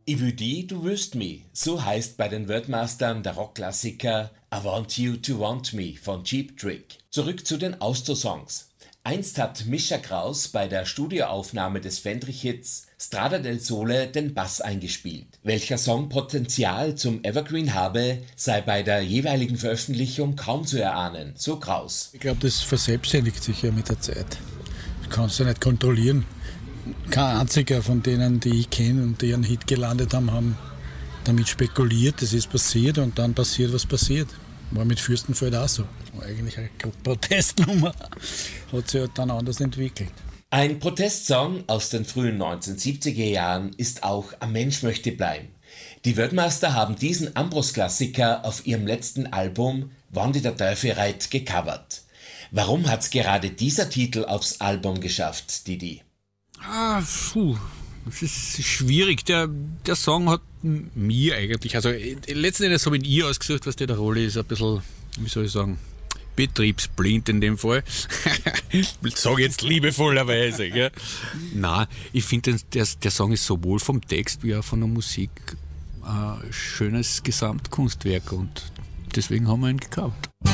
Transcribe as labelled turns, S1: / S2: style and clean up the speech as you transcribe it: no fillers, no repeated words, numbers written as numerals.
S1: Ich will die, du willst mich. So heißt bei den Wordmastern der Rockklassiker I Want You to Want Me von Cheap Trick. Zurück zu den Austro-Songs. Einst hat Mischa Kraus bei der Studioaufnahme des Fendrich-Hits Strada del Sole den Bass eingespielt. Welcher Song Potenzial zum Evergreen habe, sei bei der jeweiligen Veröffentlichung kaum zu erahnen, so Kraus.
S2: Ich glaube, das verselbstständigt sich ja mit der Zeit. Das kannst du nicht kontrollieren. Kein einziger von denen, die ich kenne und die einen Hit gelandet haben, haben damit spekuliert, das ist passiert und dann passiert, was passiert. War mit Fürstenfeld auch so. War eigentlich eine Protestnummer. Hat sich halt dann anders entwickelt.
S1: Ein Protestsong aus den frühen 1970er Jahren ist auch Ein Mensch möchte bleiben. Die Wordmaster haben diesen Ambros-Klassiker auf ihrem letzten Album Wann die der Teufel reit gecovert. Warum hat's gerade dieser Titel aufs Album geschafft, Didi?
S3: Das ist schwierig. Der Song hat mir eigentlich, also letzten Endes habe ich ihn ausgesucht, was der Rolle ist, ein bisschen, wie soll ich sagen, betriebsblind in dem Fall. Ich sage jetzt liebevollerweise. Gell? Nein, ich finde, der Song ist sowohl vom Text wie auch von der Musik ein schönes Gesamtkunstwerk und deswegen haben wir ihn gekauft.